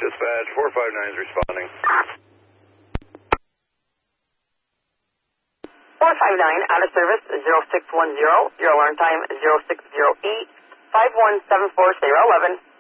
Dispatch, 459 is responding. 459, out of service, 0610. Your alarm time, 060E. 5174, say 11.